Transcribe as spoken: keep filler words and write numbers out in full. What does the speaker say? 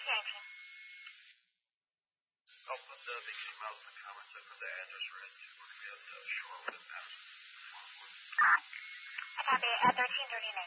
nineteen. Oh, but uh, they came out in the comments. I put the address right. We're going to be at uh, Shorewood and Madison. I copy at thirteen thirty-nine.